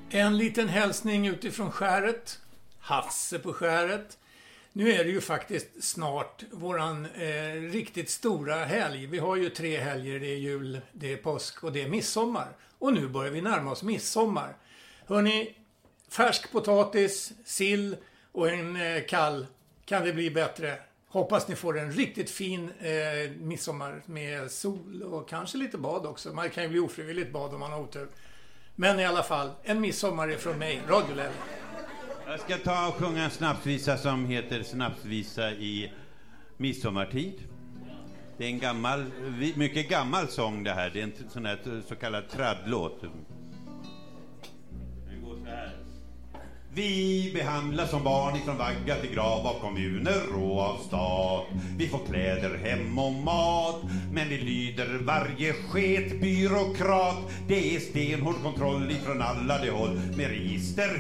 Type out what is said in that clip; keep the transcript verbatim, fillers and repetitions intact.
En liten hälsning utifrån skäret. Hasse på skäret. Nu är det ju faktiskt snart våran eh, riktigt stora helg. Vi har ju tre helger. Det är jul, det är påsk och det är midsommar. Och nu börjar vi närma oss midsommar. Hörrni, färsk potatis, sill och en eh, kall. Kan det bli bättre? Hoppas ni får en riktigt fin eh, midsommar med sol och kanske lite bad också. Man kan ju bli ofrivilligt bad om man har otur. Men i alla fall, en midsommar är från mig, Radio Lelle. Jag ska ta och sjunga en snapsvisa som heter Snapsvisa i midsommartid. Det är en gammal, mycket gammal sång det här. Det är en sån här så kallad traddlåt. Den går så här. Vi behandlas som barn ifrån vagga till grav av kommuner och av stat. Vi får kläder, hem och mat, men det lyder varje sket byråkrat. Det är stenhård kontroll ifrån alla de håll med register